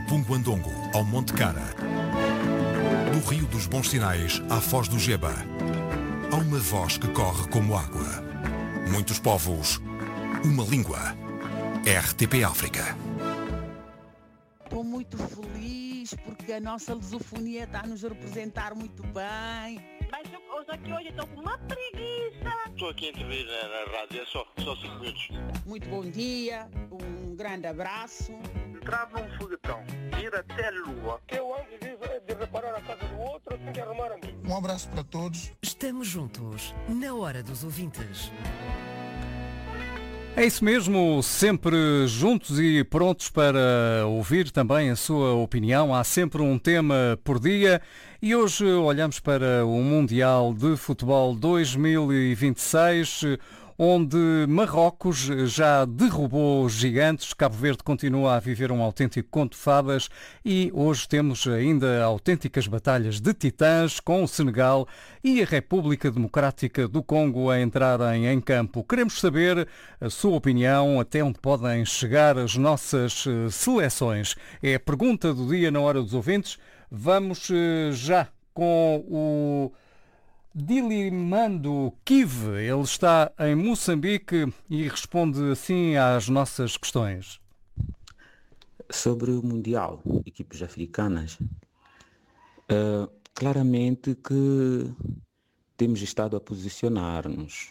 Punguandongo ao Monte Cara. Do Rio dos Bons Sinais à Foz do Geba. Há uma voz que corre como água. Muitos povos, uma língua. RTP África. Estou muito feliz porque a nossa lusofonia está a nos representar muito bem. Mas hoje estou com uma preguiça. Estou aqui a intervir na rádio, é só 5 minutos. Muito bom dia, um grande abraço. Entrar num foguetão, ir até a Lua. Eu antes de reparar a casa do outro, eu tenho que arrumar a minha. Um abraço para todos. Estamos juntos, na hora dos ouvintes. É isso mesmo, sempre juntos e prontos para ouvir também a sua opinião. Há sempre um tema por dia e hoje olhamos para o Mundial de Futebol 2026, onde Marrocos já derrubou gigantes, Cabo Verde continua a viver um autêntico conto de fadas e hoje temos ainda autênticas batalhas de titãs com o Senegal e a República Democrática do Congo a entrarem em campo. Queremos saber a sua opinião, até onde podem chegar as nossas seleções. É a pergunta do dia na hora dos ouvintes. Vamos já com o Dilimando Kive. Ele está em Moçambique e responde assim às nossas questões. Sobre o Mundial, equipes africanas, claramente que temos estado a posicionar-nos.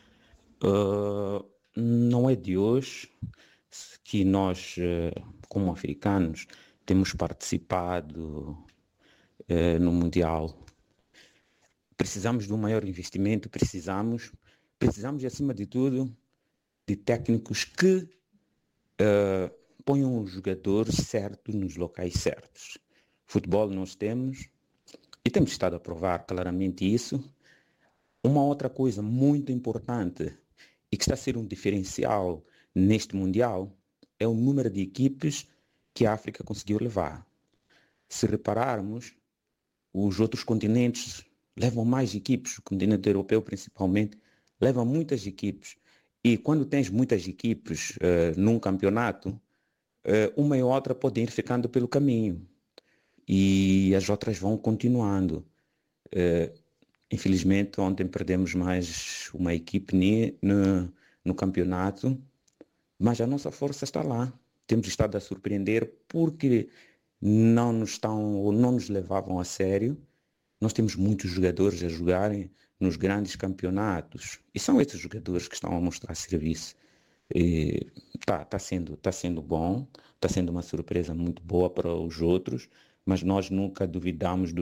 Não é de hoje que nós, como africanos, temos participado no Mundial. Precisamos de um maior investimento, precisamos acima de tudo, de técnicos que ponham os jogadores certos nos locais certos. Futebol nós temos e temos estado a provar claramente isso. Uma outra coisa muito importante e que está a ser um diferencial neste Mundial é o número de equipes que a África conseguiu levar. Se repararmos, os outros continentes levam mais equipes, o continente europeu principalmente, leva muitas equipes. E quando tens muitas equipes num campeonato, uma e outra podem ir ficando pelo caminho. E as outras vão continuando. Infelizmente, ontem perdemos mais uma equipe no campeonato, mas a nossa força está lá. Temos estado a surpreender porque não nos levavam a sério. Nós temos muitos jogadores a jogarem nos grandes campeonatos e são esses jogadores que estão a mostrar serviço. Está sendo bom, está sendo uma surpresa muito boa para os outros, mas nós nunca duvidamos do